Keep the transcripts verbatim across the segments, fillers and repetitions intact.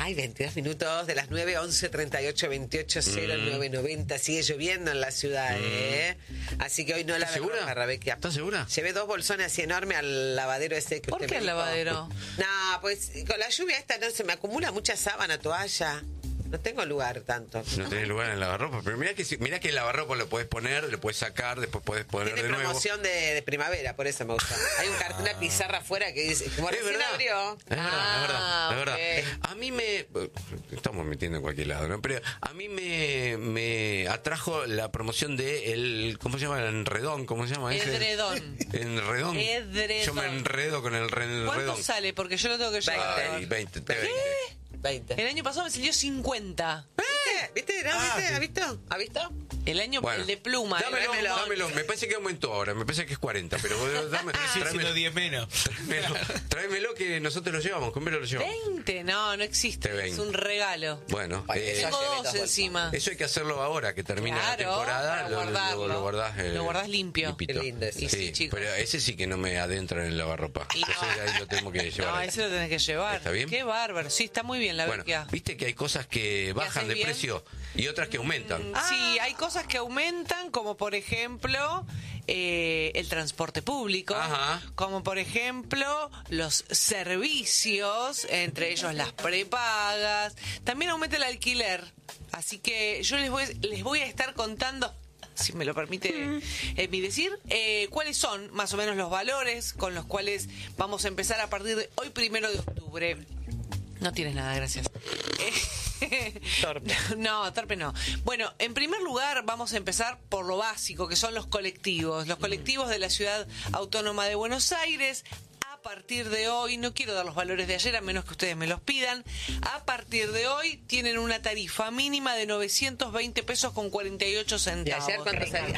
Ay, veintidós minutos de las nueve, once, treinta y ocho, veintiocho, cero, nueve, noventa. Sigue lloviendo en la ciudad, mm. ¿eh? Así que hoy no la segura? Rebeca. ¿Estás segura? Llevé dos bolsones así enormes al lavadero ese que ¿Por usted qué me al dijo. lavadero? No, pues con la lluvia esta no se me acumula mucha sábana, toalla. No tengo lugar tanto. No tenés lugar en el lavarropa, pero mirá que mirá que el lavarropa lo podés poner, lo podés sacar, después podés poner Tiene de nuevo. promoción de, de primavera, por eso me gusta. Hay un cartel, una pizarra afuera que dice, como Es recién verdad, abrió. es verdad, Ah, es verdad, es ok. verdad. A mí me... Estamos metiendo en cualquier lado, ¿no? Pero a mí me, me atrajo la promoción de el... ¿Cómo se llama? El enredón, ¿cómo se llama ese? Edredón. Enredón. Edredón. Yo me enredo con el re- ¿Cuánto enredón. sale? Porque yo lo tengo que llevar. Ay, veinte, te ¿Qué? veinte. veinte. El año pasado me salió cincuenta. ¿Viste? ¿Viste? ¿No? Ah, ¿Viste? sí. ¿Ha visto? ¿Ha visto? El año, Bueno, el de pluma. el Dámelo, Ramón. dámelo. Me parece que aumentó ahora. Me parece que es cuarenta. Pero dame, tráemelo, diez menos. tráemelo, tráemelo que nosotros lo llevamos. ¿Cómo lo llevamos? veinte, no, no existe. De veinte. Es un regalo. Bueno, Ay, eh, eso Tengo llevé dos dos encima. eso hay que hacerlo ahora, que termina la Claro, temporada. para Lo, lo, guardarlo. lo guardás, eh, Lo guardás limpio. limpito. Qué lindo ese. Y sí, chicos. pero ese sí que no me adentra en el lavarropa. Y Ese no. ahí lo tengo que llevar. No, ese lo tenés que llevar. ¿Está bien? Qué bárbaro. Sí, está muy bien la Bueno, Bequia. viste que hay cosas que bajan haces de bien? precio y otras que aumentan. Sí, hay cosas que aumentan, como por ejemplo eh, el transporte público, Ajá. como por ejemplo los servicios, entre ellos las prepagas. También aumenta el alquiler. Así que yo les voy, les voy a estar contando, si me lo permite eh, mi decir, eh, cuáles son más o menos los valores con los cuales vamos a empezar a partir de hoy, primero de octubre. No tienes nada, gracias. Torpe. No, torpe no. Bueno, en primer lugar vamos a empezar por lo básico, que son los colectivos. Los colectivos de la Ciudad Autónoma de Buenos Aires. A partir de hoy, no quiero dar los valores de ayer a menos que ustedes me los pidan, a partir de hoy tienen una tarifa mínima de novecientos veinte pesos con cuarenta y ocho ¿Y centavos. ayer cuánto salía?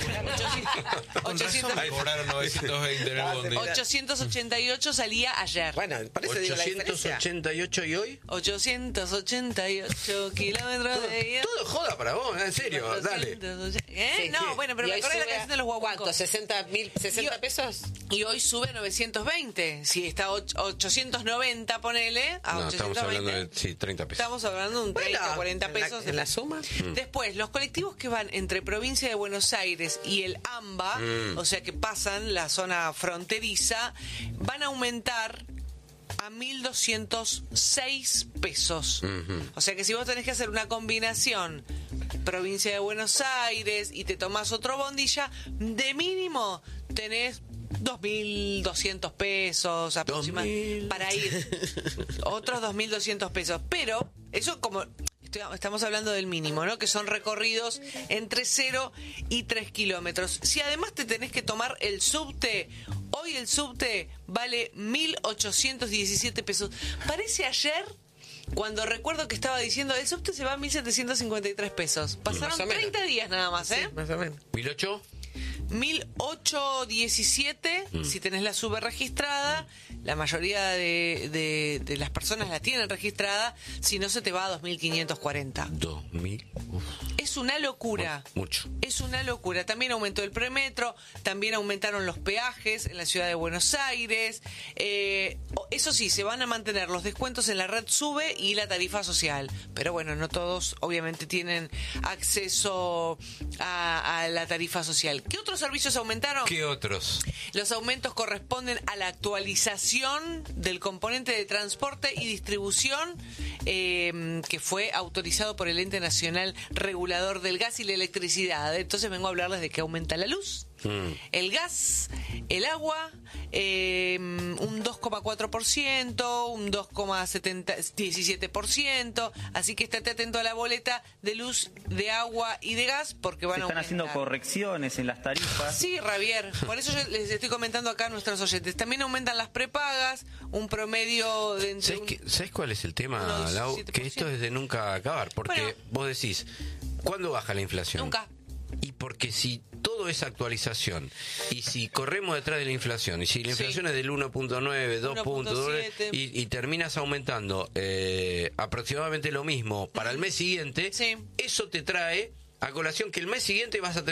Con razón me cobraron novecientos veinte en el bondi. ochocientos ochenta y ocho salía ayer. Bueno, por eso digo la ochocientos diferencia. ochenta y ocho y hoy. ochocientos ochenta y ocho kilómetros Todo, de ida. todo joda para vos, en serio, dale. ¿Eh? Sí, no, sí. bueno, pero ¿Y me hoy acordé de la sube canción de los a guaguancos. ¿Cuánto? ¿sesenta mil, sesenta Y- pesos? Y hoy sube a novecientos veinte. Si está och- ochocientos noventa, ponele. A No, estamos ochocientos veinte. hablando de sí, treinta pesos. Estamos hablando de un treinta, Bueno, cuarenta en la- pesos. en la suma. Después, los colectivos que van entre provincia de Buenos Aires y el AMBA, Mm. o sea que pasan la zona fronteriza, van a aumentar a mil doscientos seis pesos. Ujú. O sea que si vos tenés que hacer una combinación provincia de Buenos Aires y te tomás otro bondi, ya de mínimo tenés dos mil doscientos pesos aproximadamente dos mil. para ir. Otros dos mil doscientos pesos. Pero eso como... estoy- Estamos hablando del mínimo, ¿no? Que son recorridos entre cero y tres kilómetros. Si además te tenés que tomar el subte, hoy el subte vale mil ochocientos diecisiete pesos. Parece ayer cuando recuerdo que estaba diciendo el subte se va a mil setecientos cincuenta y tres pesos. Pasaron Más o menos. treinta días nada más, ¿eh? Sí, más o menos. ¿mil ocho? mil ochocientos diecisiete, Mm. si tenés la sube registrada, la mayoría de, de, de las personas la tienen registrada, si no se te va a dos mil quinientos cuarenta. dos mil. Uf, Es una locura. mucho. Es una locura. También aumentó el premetro, también aumentaron los peajes en la ciudad de Buenos Aires. Eh, eso sí, se van a mantener los descuentos en la red SUBE y la tarifa social. Pero bueno, no todos obviamente tienen acceso a, a la tarifa social. ¿Qué otros servicios aumentaron? ¿Qué otros? Los aumentos corresponden a la actualización del componente de transporte y distribución eh, que fue autorizado por el Ente Nacional Regulador del Gas y la Electricidad. Entonces vengo a hablarles de que aumenta la luz, Mm. el gas, el agua, eh, un dos coma cuatro por ciento, un dos coma diecisiete por ciento. Así que estate atento a la boleta de luz, de agua y de gas porque van Se a están aumentar. haciendo correcciones en las tarifas. Sí, Javier, por eso yo les estoy comentando acá a nuestros oyentes. También aumentan las prepagas, un promedio de entre ¿Sabes, un- qué- ¿Sabes cuál es el tema, unos Lau? diecisiete por Que esto ciento. es de nunca acabar. Porque Bueno. vos decís, ¿cuándo baja la inflación? Nunca. Y porque si todo es actualización, y si corremos detrás de la inflación, y si la Sí. inflación es del uno punto nueve, dos punto dos, uno punto siete. y, y terminas aumentando eh, aproximadamente lo mismo para el mes siguiente, Sí. eso te trae a colación que el mes siguiente vas a tener